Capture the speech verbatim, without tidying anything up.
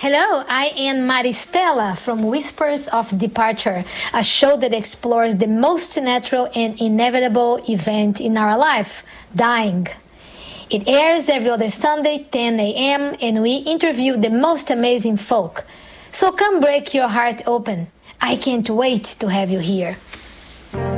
Hello, I am Maristela from Whispers of Departure, a show that explores the most natural and inevitable event in our life, dying. It airs every other Sunday, ten a.m., and we interview the most amazing folk. So come break your heart open. I can't wait to have you here.